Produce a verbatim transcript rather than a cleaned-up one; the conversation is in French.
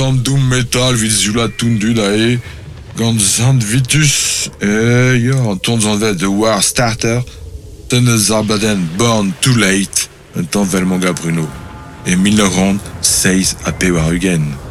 An doom metal vid zula tundu da e, gant zant vitus, e ya, an tont zant vet The War Starter, ten eus ar bladenn Born Too Late, un tamm vel manga Bruno. E mil neuf cent seize a pe war ugen.